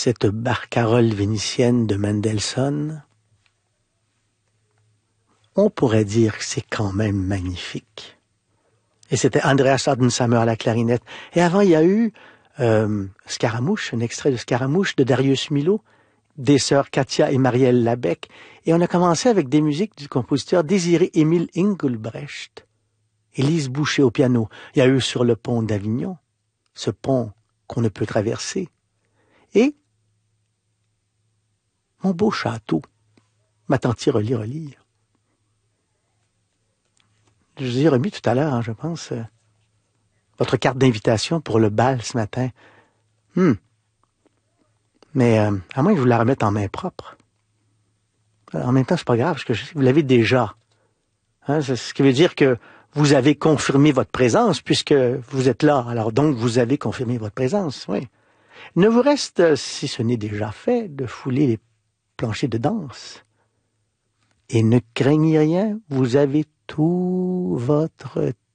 cette barcarolle vénitienne de Mendelssohn, on pourrait dire que c'est quand même magnifique. Et c'était Andreas Adenshammer à la clarinette. Et avant, il y a eu Scaramouche, un extrait de Scaramouche de Darius Milhaud, des sœurs Katia et Marielle Labec. Et on a commencé avec des musiques du compositeur Désiré-Émile Engelbrecht. Élise Boucher au piano. Il y a eu Sur le pont d'Avignon, ce pont qu'on ne peut traverser. Et Mon beau château, ma tante relie. Je vous ai remis tout à l'heure, je pense, votre carte d'invitation pour le bal ce matin. Mais à moins que je vous la remette en main propre. En même temps, c'est pas grave, parce que vous l'avez déjà. Ce qui veut dire que vous avez confirmé votre présence, puisque vous êtes là. Alors donc, vous avez confirmé votre présence, oui. Il ne vous reste, si ce n'est déjà fait, de fouler les planchers de danse. Et ne craignez rien, vous avez tout votre